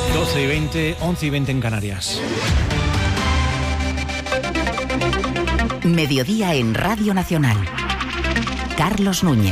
12:20, 11:20 en Canarias. Mediodía en Radio Nacional. Carlos Núñez.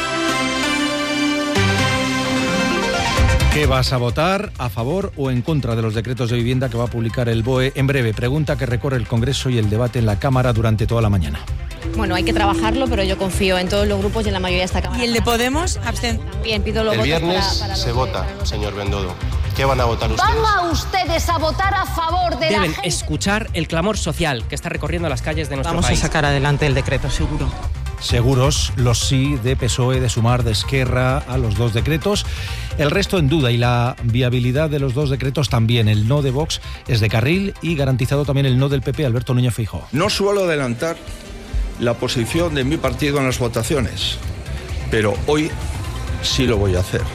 ¿Qué vas a votar? ¿A favor o en contra de los decretos de vivienda que va a publicar el BOE en breve? Pregunta que recorre el Congreso y el debate en la Cámara durante toda la mañana. Bueno, hay que trabajarlo, pero yo confío en todos los grupos y en la mayoría de esta Cámara. ¿Y el de Podemos? También pido los votos. El viernes para se vota, señor Bendodo. ¿Qué van a votar ustedes? ¿Van a ustedes a votar a favor de Deben la gente? escuchar el clamor social que está recorriendo las calles de nuestro país. Vamos a sacar adelante el decreto, seguro. Seguros los sí de PSOE, de Sumar, de Esquerra a los dos decretos. El resto en duda y la viabilidad de los dos decretos también. El no de Vox es de carril y garantizado también el no del PP, Alberto Núñez Feijóo. No suelo adelantar la posición de mi partido en las votaciones, pero hoy sí lo voy a hacer.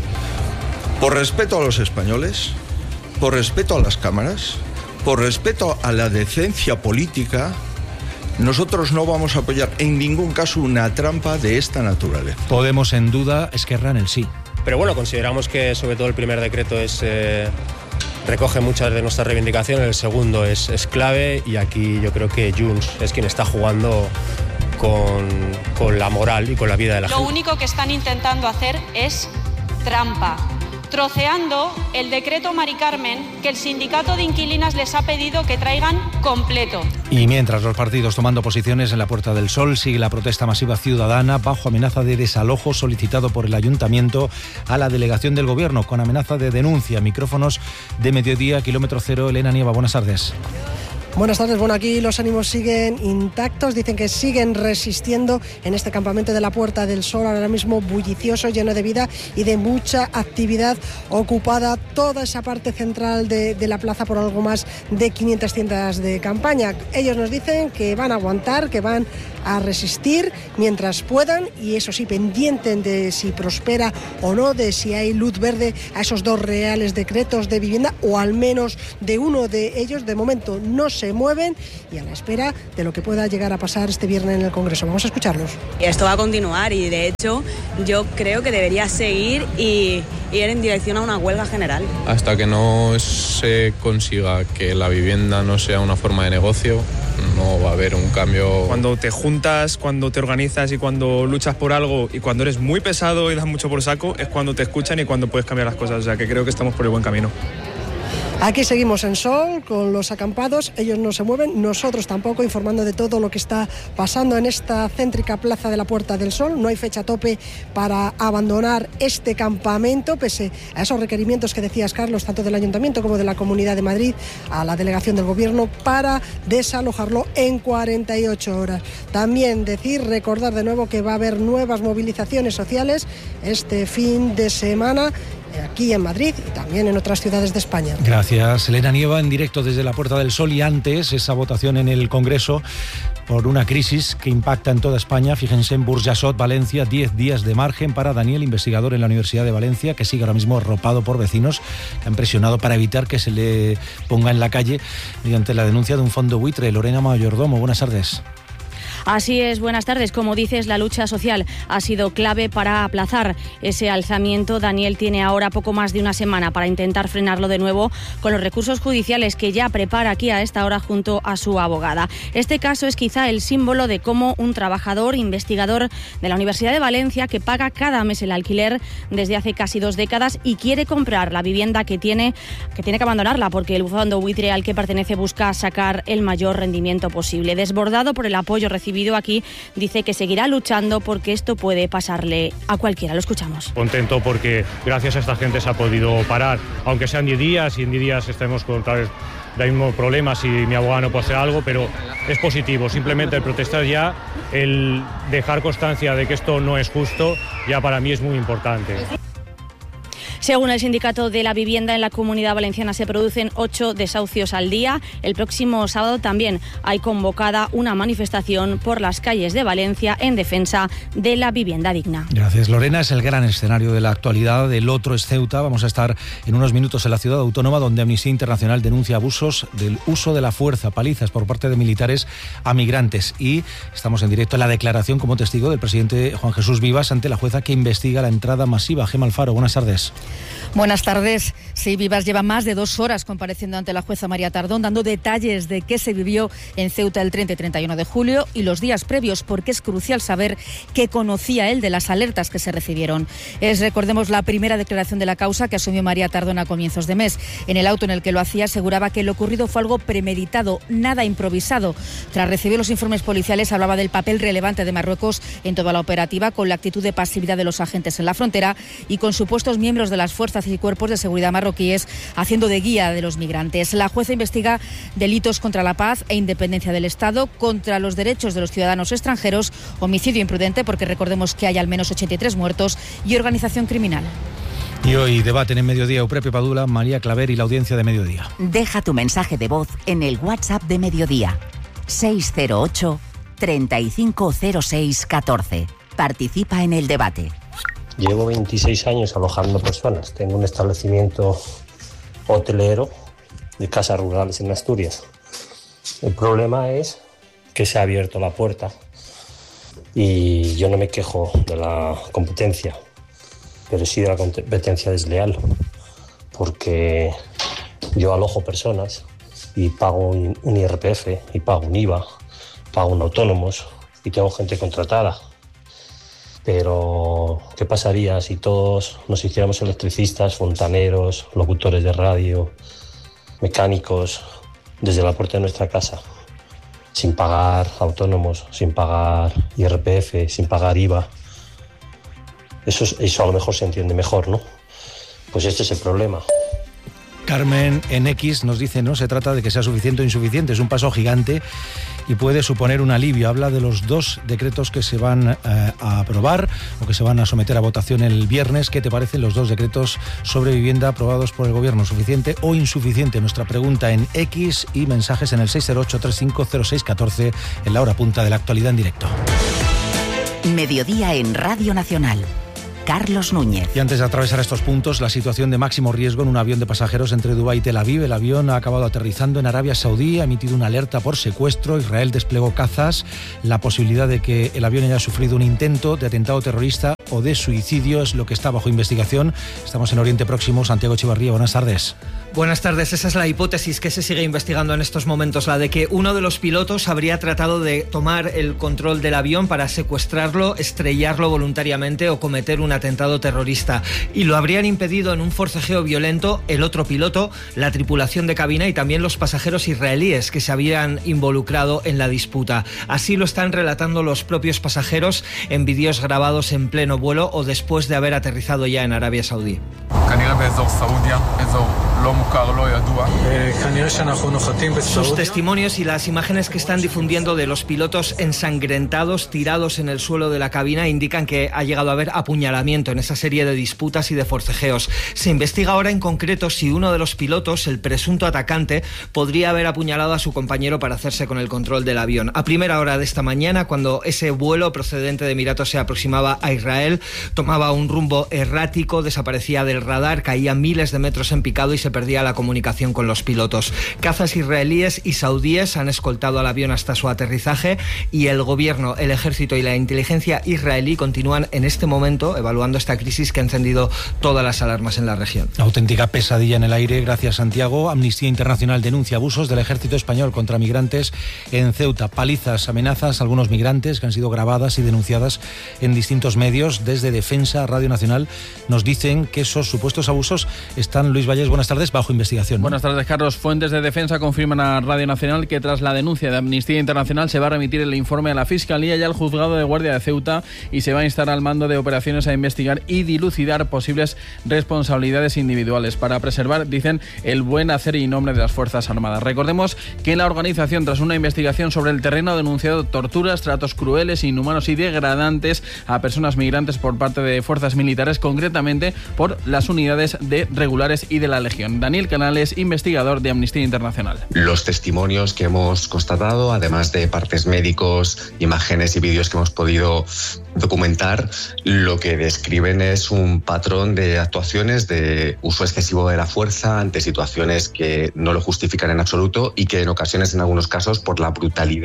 Por respeto a los españoles, por respeto a las cámaras, por respeto a la decencia política, nosotros no vamos a apoyar en ningún caso una trampa de esta naturaleza. Podemos en duda, Esquerra en el sí. Pero bueno, consideramos que sobre todo el primer decreto recoge muchas de nuestras reivindicaciones, el segundo es clave y aquí yo creo que Junts es quien está jugando con la moral y con la vida de la gente. Lo único que están intentando hacer es trampa, troceando el decreto Mari Carmen que el sindicato de inquilinas les ha pedido que traigan completo. Y mientras los partidos tomando posiciones en la Puerta del Sol, sigue la protesta masiva ciudadana bajo amenaza de desalojo solicitado por el Ayuntamiento a la delegación del Gobierno con amenaza de denuncia. Micrófonos de Mediodía, kilómetro cero. Elena Nieva, buenas tardes. Buenas tardes. Bueno, aquí los ánimos siguen intactos, dicen que siguen resistiendo en este campamento de la Puerta del Sol, ahora mismo bullicioso, lleno de vida y de mucha actividad, ocupada toda esa parte central de la plaza por algo más de 500 tiendas de campaña. Ellos nos dicen que van a aguantar, que van a resistir mientras puedan y eso sí, pendientes de si prospera o no, de si hay luz verde a esos dos reales decretos de vivienda o al menos de uno de ellos. De momento no se mueven y a la espera de lo que pueda llegar a pasar este viernes en el Congreso. Vamos a escucharlos. Esto va a continuar y de hecho yo creo que debería seguir y ir en dirección a una huelga general. Hasta que no se consiga que la vivienda no sea una forma de negocio, no va a haber un cambio. Cuando te juntas, cuando te organizas y cuando luchas por algo y cuando eres muy pesado y das mucho por saco, es cuando te escuchan y cuando puedes cambiar las cosas. O sea que creo que estamos por el buen camino. Aquí seguimos en Sol con los acampados, ellos no se mueven, nosotros tampoco, informando de todo lo que está pasando en esta céntrica plaza de la Puerta del Sol. No hay fecha tope para abandonar este campamento, pese a esos requerimientos que decías, Carlos, tanto del Ayuntamiento como de la Comunidad de Madrid, a la delegación del Gobierno para desalojarlo en 48 horas. También recordar de nuevo que va a haber nuevas movilizaciones sociales este fin de semana, aquí en Madrid y también en otras ciudades de España. Gracias, Elena Nieva, en directo desde la Puerta del Sol. Y antes, esa votación en el Congreso por una crisis que impacta en toda España. Fíjense en Burjasot, Valencia, 10 días de margen para Daniel, investigador en la Universidad de Valencia, que sigue ahora mismo arropado por vecinos que han presionado para evitar que se le ponga en la calle mediante la denuncia de un fondo buitre. Lorena Mayordomo, buenas tardes. Así es, buenas tardes. Como dices, la lucha social ha sido clave para aplazar ese alzamiento. Daniel tiene ahora poco más de una semana para intentar frenarlo de nuevo con los recursos judiciales que ya prepara aquí a esta hora junto a su abogada. Este caso es quizá el símbolo de cómo un trabajador investigador de la Universidad de Valencia, que paga cada mes el alquiler desde hace casi 2 décadas y quiere comprar la vivienda que tiene que abandonarla porque el fondo buitre al que pertenece busca sacar el mayor rendimiento posible. Desbordado por el apoyo recibido aquí, dice que seguirá luchando porque esto puede pasarle a cualquiera. Lo escuchamos. Contento porque gracias a esta gente se ha podido parar, aunque sean 10 días y en 10 días estemos con tal vez de mismo problemas si mi abogado no puede hacer algo, pero es positivo. Simplemente el protestar ya, el dejar constancia de que esto no es justo, ya para mí es muy importante. Según el Sindicato de la Vivienda en la Comunidad Valenciana se producen 8 desahucios al día. El próximo sábado también hay convocada una manifestación por las calles de Valencia en defensa de la vivienda digna. Gracias, Lorena. Es el gran escenario de la actualidad. El otro es Ceuta. Vamos a estar en unos minutos en la ciudad autónoma, donde Amnistía Internacional denuncia abusos del uso de la fuerza, palizas por parte de militares a migrantes. Y estamos en directo en la declaración como testigo del presidente Juan Jesús Vivas ante la jueza que investiga la entrada masiva. Gemma Alfaro, buenas tardes. Buenas tardes. Sí, Vivas lleva más de 2 horas compareciendo ante la jueza María Tardón, dando detalles de qué se vivió en Ceuta el 30 y 31 de julio y los días previos, porque es crucial saber qué conocía él de las alertas que se recibieron. Es, recordemos, la primera declaración de la causa que asumió María Tardón a comienzos de mes. En el auto en el que lo hacía aseguraba que lo ocurrido fue algo premeditado, nada improvisado. Tras recibir los informes policiales hablaba del papel relevante de Marruecos en toda la operativa, con la actitud de pasividad de los agentes en la frontera y con supuestos miembros de las fuerzas y cuerpos de seguridad marroquíes haciendo de guía de los migrantes. La jueza investiga delitos contra la paz e independencia del Estado, contra los derechos de los ciudadanos extranjeros, homicidio imprudente, porque recordemos que hay al menos 83 muertos, y organización criminal. Y hoy debaten en Mediodía Eupepio Padula, María Claver y la audiencia de Mediodía. Deja tu mensaje de voz en el WhatsApp de Mediodía. 608 350614. Participa en el debate. Llevo 26 años alojando personas. Tengo un establecimiento hotelero de casas rurales en Asturias. El problema es que se ha abierto la puerta y yo no me quejo de la competencia, pero sí de la competencia desleal, porque yo alojo personas y pago un IRPF y pago un IVA, pago un autónomos y tengo gente contratada. Pero, ¿qué pasaría si todos nos hiciéramos electricistas, fontaneros, locutores de radio, mecánicos, desde la puerta de nuestra casa, sin pagar autónomos, sin pagar IRPF, sin pagar IVA? Eso a lo mejor se entiende mejor, ¿no? Pues este es el problema. Carmen en X nos dice, no se trata de que sea suficiente o insuficiente, es un paso gigante y puede suponer un alivio. Habla de los 2 decretos que se van a aprobar o que se van a someter a votación el viernes. ¿Qué te parecen los 2 decretos sobre vivienda aprobados por el Gobierno? ¿Suficiente o insuficiente? Nuestra pregunta en X y mensajes en el 608-350614 en la hora punta de la actualidad en directo. Mediodía en Radio Nacional. Carlos Núñez. Y antes de atravesar estos puntos, la situación de máximo riesgo en un avión de pasajeros entre Dubái y Tel Aviv. El avión ha acabado aterrizando en Arabia Saudí, ha emitido una alerta por secuestro. Israel desplegó cazas. La posibilidad de que el avión haya sufrido un intento de atentado terrorista o de suicidio es lo que está bajo investigación. Estamos en Oriente Próximo. Santiago Echevarría, buenas tardes. Buenas tardes. Esa es la hipótesis que se sigue investigando en estos momentos, la de que uno de los pilotos habría tratado de tomar el control del avión para secuestrarlo, estrellarlo voluntariamente o cometer un atentado terrorista. Y lo habrían impedido en un forcejeo violento el otro piloto, la tripulación de cabina y también los pasajeros israelíes que se habían involucrado en la disputa. Así lo están relatando los propios pasajeros en vídeos grabados en pleno vuelo o después de haber aterrizado ya en Arabia Saudí. Sus testimonios y las imágenes que están difundiendo de los pilotos ensangrentados, tirados en el suelo de la cabina, indican que ha llegado a haber apuñalamiento en esa serie de disputas y de forcejeos. Se investiga ahora en concreto si uno de los pilotos, el presunto atacante, podría haber apuñalado a su compañero para hacerse con el control del avión. A primera hora de esta mañana, cuando ese vuelo procedente de Emiratos se aproximaba a Israel, tomaba un rumbo errático, desaparecía del radar, caía miles de metros en picado y se perdía la comunicación con los pilotos. Cazas israelíes y saudíes han escoltado al avión hasta su aterrizaje y el gobierno, el ejército y la inteligencia israelí continúan en este momento evaluando esta crisis que ha encendido todas las alarmas en la región. Auténtica pesadilla en el aire. Gracias, Santiago. Amnistía Internacional denuncia abusos del ejército español contra migrantes en Ceuta. Palizas, amenazas a algunos migrantes que han sido grabadas y denunciadas en distintos medios. Desde Defensa, Radio Nacional, nos dicen que esos supuestos abusos están, Luis Vallés, buenas tardes, bajo investigación, ¿no? Buenas tardes, Carlos. Fuentes de Defensa confirman a Radio Nacional que tras la denuncia de Amnistía Internacional se va a remitir el informe a la Fiscalía y al Juzgado de Guardia de Ceuta y se va a instar al mando de operaciones a investigar y dilucidar posibles responsabilidades individuales para preservar, dicen, el buen hacer y nombre de las Fuerzas Armadas. Recordemos que la organización, tras una investigación sobre el terreno, ha denunciado torturas, tratos crueles, inhumanos y degradantes a personas migrantes por parte de fuerzas militares, concretamente por las unidades de regulares y de la Legión. Daniel Canales, investigador de Amnistía Internacional. Los testimonios que hemos constatado, además de partes médicos, imágenes y vídeos que hemos podido documentar, lo que describen es un patrón de actuaciones de uso excesivo de la fuerza ante situaciones que no lo justifican en absoluto y que en ocasiones, en algunos casos, por la brutalidad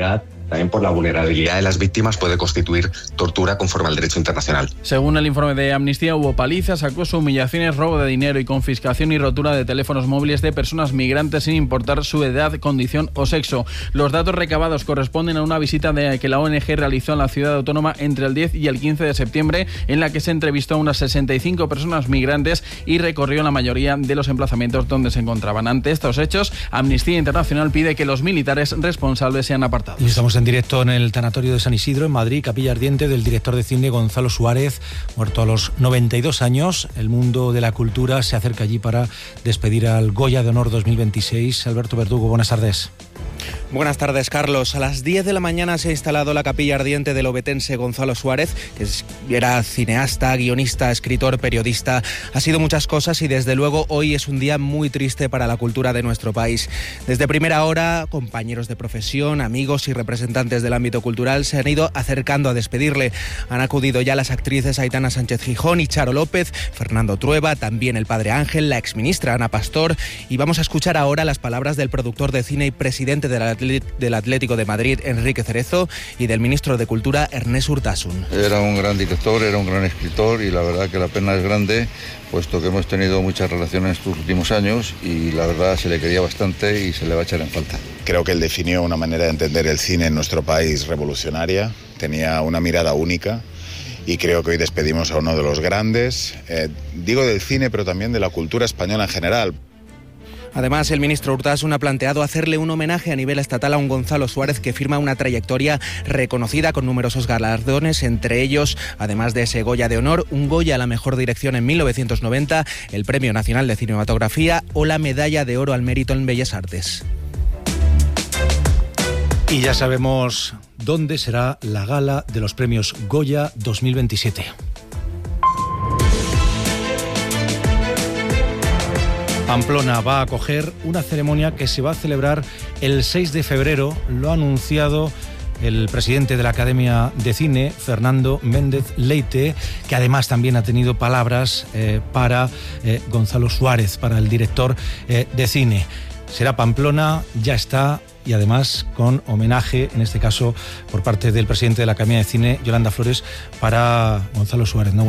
también por la vulnerabilidad de las víctimas, puede constituir tortura conforme al derecho internacional. Según el informe de Amnistía, hubo palizas, acoso, humillaciones, robo de dinero y confiscación y rotura de teléfonos móviles de personas migrantes sin importar su edad, condición o sexo. Los datos recabados corresponden a una visita que la ONG realizó en la ciudad autónoma entre el 10 y el 15 de septiembre, en la que se entrevistó a unas 65 personas migrantes y recorrió la mayoría de los emplazamientos donde se encontraban. Ante estos hechos, Amnistía Internacional pide que los militares responsables sean apartados. Y estamos en directo en el tanatorio de San Isidro, en Madrid, capilla ardiente del director de cine Gonzalo Suárez, muerto a los 92 años. El mundo de la cultura se acerca allí para despedir al Goya de Honor 2026. Alberto Verdugo, buenas tardes. Buenas tardes, Carlos. A las 10 de la mañana se ha instalado la capilla ardiente del obetense Gonzalo Suárez, que era cineasta, guionista, escritor, periodista. Ha sido muchas cosas y desde luego hoy es un día muy triste para la cultura de nuestro país. Desde primera hora, compañeros de profesión, amigos y representantes del ámbito cultural se han ido acercando a despedirle. Han acudido ya las actrices Aitana Sánchez Gijón y Charo López, Fernando Trueba, también el padre Ángel, la exministra Ana Pastor, y vamos a escuchar ahora las palabras del productor de cine y presidente del Atlético de Madrid, Enrique Cerezo, y del ministro de Cultura, Ernest Urtasun. Era un gran director, era un gran escritor y la verdad que la pena es grande, puesto que hemos tenido muchas relaciones estos últimos años y la verdad se le quería bastante y se le va a echar en falta. Creo que él definió una manera de entender el cine en nuestro país revolucionaria, tenía una mirada única y creo que hoy despedimos a uno de los grandes, digo del cine, pero también de la cultura española en general. Además, el ministro Urtasun ha planteado hacerle un homenaje a nivel estatal a un Gonzalo Suárez que firma una trayectoria reconocida con numerosos galardones, entre ellos, además de ese Goya de Honor, un Goya a la mejor dirección en 1990, el Premio Nacional de Cinematografía o la Medalla de Oro al Mérito en Bellas Artes. Y ya sabemos dónde será la gala de los premios Goya 2027. Pamplona va a acoger una ceremonia que se va a celebrar el 6 de febrero, lo ha anunciado el presidente de la Academia de Cine, Fernando Méndez Leite, que además también ha tenido palabras para Gonzalo Suárez, para el director de cine. Será Pamplona, ya está, y además con homenaje, en este caso por parte del presidente de la Academia de Cine, Yolanda Flores, para Gonzalo Suárez, ¿no?